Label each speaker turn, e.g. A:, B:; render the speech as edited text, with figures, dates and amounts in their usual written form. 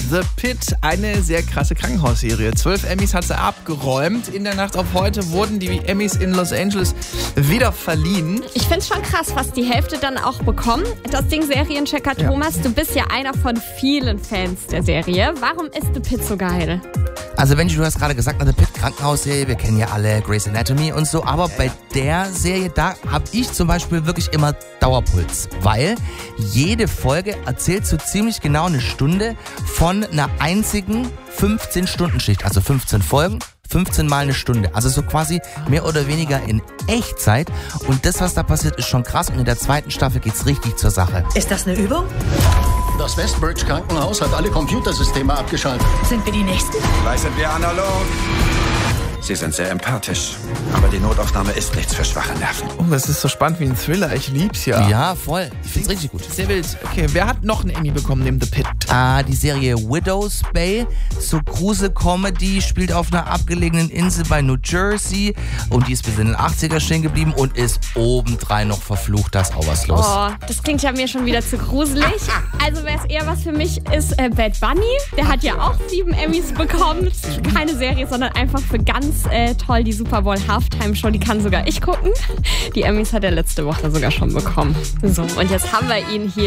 A: The Pitt, eine sehr krasse Krankenhausserie. 12 Emmys hat sie abgeräumt. In der Nacht auf heute wurden die Emmys in Los Angeles wieder verliehen.
B: Ich finde es schon krass, fast die Hälfte dann auch bekommen. Das Ding, Serienchecker Thomas, du bist ja einer von vielen Fans der Serie. Warum ist The Pitt so geil?
C: Also Benji, du hast gerade gesagt, The Pitt, Krankenhausserie, wir kennen ja alle Grey's Anatomy und so, aber bei der Serie, da habe ich zum Beispiel wirklich immer Dauerpuls, weil jede Folge erzählt so ziemlich genau eine Stunde von einer einzigen 15-Stunden-Schicht, also 15 Folgen, 15 mal eine Stunde, also so quasi mehr oder weniger in Echtzeit, und das, was da passiert, ist schon krass, und in der zweiten Staffel geht's richtig zur Sache.
D: Ist das eine Übung?
E: Das Westbridge Krankenhaus hat alle Computersysteme abgeschaltet.
D: Sind wir die Nächsten?
F: Gleich sind wir analog. Sie sind sehr empathisch, aber die Notaufnahme ist nichts für schwache Nerven.
A: Oh, das ist so spannend wie ein Thriller. Ich lieb's ja.
C: Ja, voll. Ich find's richtig gut.
A: Sehr wild. Okay, wer hat noch einen Emmy bekommen neben The Pitt?
C: Die Serie Widow's Bay, so Grusel-Comedy, spielt auf einer abgelegenen Insel bei New Jersey und die ist bis in den 80er stehen geblieben und ist obendrein noch verflucht, da ist auch was los.
B: Oh, das klingt ja mir schon wieder zu gruselig. Also wäre es eher was für mich, ist Bad Bunny. Der hat ja auch 7 Emmys bekommen. Das ist keine Serie, sondern einfach für ganz toll die Super Bowl Halftime Show. Die kann sogar ich gucken. Die Emmys hat er letzte Woche sogar schon bekommen. So, und jetzt haben wir ihn hier.